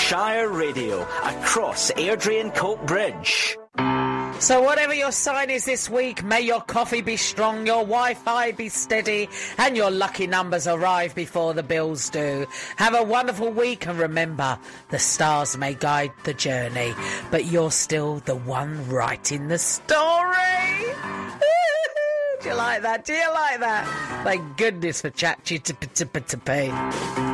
Shire Radio across Airdrie Coat Bridge. So whatever your sign is this week, may your coffee be strong, your Wi-Fi be steady, and your lucky numbers arrive before the bills do. Have a wonderful week, and remember, the stars may guide the journey, but you're still the one writing the story. Do you like that? Do you like that? Thank goodness for ChatGPT.